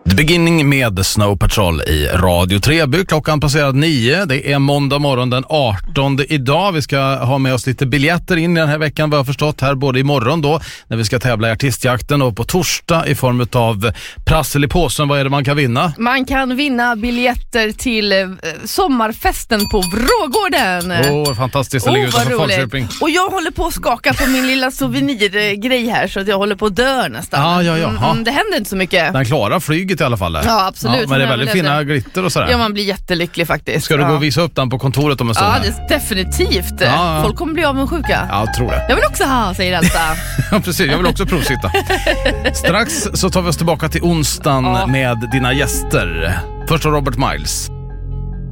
The Beginning med Snow Patrol i Radio Treby. Klockan passerad 9. Det är måndag morgon den 18 idag. Vi ska ha med oss lite biljetter in i den här veckan, vad jag har förstått, här både imorgon då när vi ska tävla i artistjakten och på torsdag i form av prassel i påsen. Vad är det man kan vinna? Man kan vinna biljetter till sommarfesten på Vrågården. Fantastiskt. Det ligger utanför Falköping. Och jag håller på att skaka på min lilla souvenirgrej här så att jag håller på att dö nästan. Det händer inte så mycket. Den klarar flyget i alla fall. Ja, absolut. Ja, men det är väldigt fina glitter och sådär. Ja, man blir jättelycklig faktiskt. Ska du gå och visa upp den på kontoret om en stund? Ja, det är definitivt. Ja. Folk kommer bli avundsjuka. Ja, jag tror det. Jag vill också ha, säger Elsa. Ja, precis. Jag vill också provsitta. Strax så tar vi oss tillbaka till onsdagen med dina gäster. Först Robert Miles.